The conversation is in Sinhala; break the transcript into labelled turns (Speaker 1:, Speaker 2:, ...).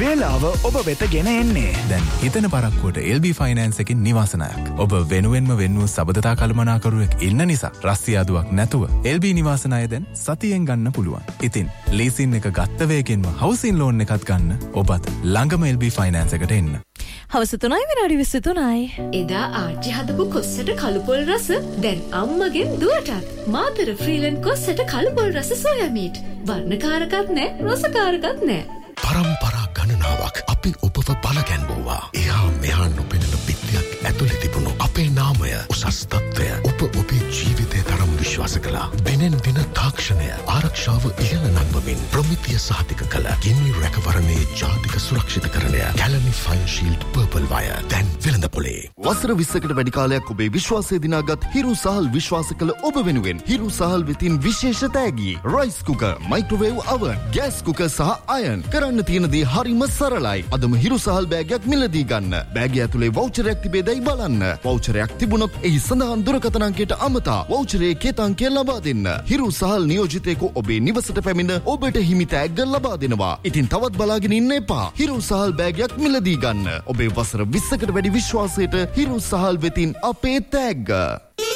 Speaker 1: වේලාව ඔබ වෙත ගෙන එන්නේ.
Speaker 2: දැන් හිතන පරක්කුවට LB ෆයිනෑන්ස් එකකින් නිවාස ණයක්. ඔබ වෙනුවෙන්ම වෙන්නු සබඳතා කළමනාකරුවෙක් ඉන්න නිසා රස්තියාදුවක් නැතුව LB නිවාස ණය දැන් සතියෙන් ගන්න පුළුවන්. ඉතින් ලීසින් එක ගත්ත වේගෙන්ම හවුසින් ලෝන් එකක් ගන්න ඔබත් ළඟම LB ෆයිනෑන්ස් එකට එන්න.
Speaker 3: හවස 3යි විනාඩි 23යි.
Speaker 4: එදා ආච්චි හදපු කොස්සට කළුපොල් රස දැන් අම්මගෙන් දුවටත්. මාතර ෆ්‍රීලන්ඩ් කොස්සට කළුපොල් රස සෝයා මීට්. වර්ණකාරකත් නැහැ, රසකාරකත් නැහැ.
Speaker 5: පරම්පරා ගණනාවක් අපි ඔබව බලගැන්වුවා. එහා මෙහා නොපෙනෙන පිටියක් ඇතුලේ තිබුණු අපේ නාමය උසස් තත්ත්වය ඔබ ඔබේ ජීවිතේ තරම් විශ්වාස කළා. දිනෙන් දින තාක්ෂණය ආරක්ෂාව ඉහළ නංවමින් ප්‍රමිතිය සහතික කළ ගිනි රැකවරණයේ ජාතික සුරක්ෂිතකරණය Kelani fine shield purple wire දැන් වෙළඳපොලේ.
Speaker 6: වසර 20කට වැඩි කාලයක් ඔබේ විශ්වාසය දිනාගත් හිරු සහල් විශ්වාස කළ ඔබ වෙනුවෙන් හිරු සහල් වෙතින් විශේෂ තෑගි rice cooker, microwave oven, gas cooker සහ අයන් කරන්න තියෙන දේ හරිම සරලයි. අදම හිරු සහල් බෑගයක් මිලදී ගන්න. බෑගය ඇතුලේ වවුචරයක් තිබේදයි බලන්න. වවුචරයක් තිබුණොත් එහි සඳහන් දුරකථන අංකයට අමතා වවුචරයේ කේතංකය ලබා දෙන්න. හිරු සහල් නියෝජිතයෙකු ඔබේ නිවසට පැමිණ ඔබට හිමි තෑග්ග ලබා දෙනවා. ඉතින් තවත් බලාගෙන ඉන්න එපා. හිරු සහල් බෑගයක් මිලදී ගන්න. ඔබේ වසර 20කට වැඩි විශ්වාසයට හිරු සහල් වෙතින් අපේ තෑග්ග.